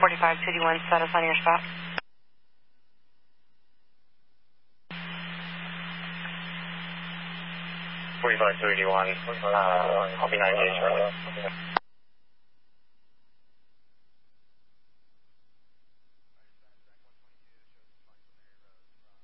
4521, set us on your spot. 4531, I'll be 98, Charlie.